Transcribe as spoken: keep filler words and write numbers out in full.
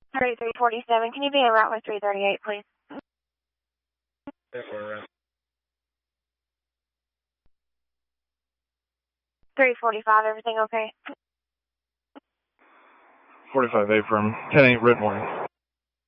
thirty-three forty-seven, can you be en route with three thirty-eight, please? Yeah, we're around. three forty-five, everything okay? forty-five A from ten eight Ridmore.